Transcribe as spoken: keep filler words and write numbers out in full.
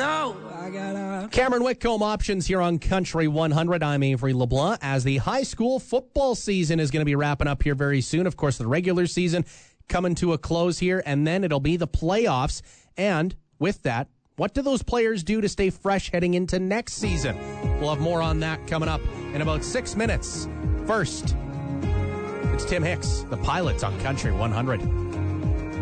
know I gotta... Cameron Whitcomb Options here on Country one hundred. I'm Avery LeBlanc. As the high school football season is going to be wrapping up here very soon. Of course, the regular season coming to a close here, and then it'll be the playoffs. And with that, what do those players do to stay fresh heading into next season? We'll have more on that coming up in about six minutes. First, it's Tim Hicks, the Pilots on Country one hundred.